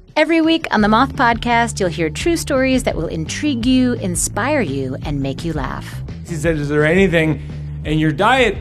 Every week on the Moth Podcast, you'll hear true stories that will intrigue you, inspire you, and make you laugh. He said, is there anything in your diet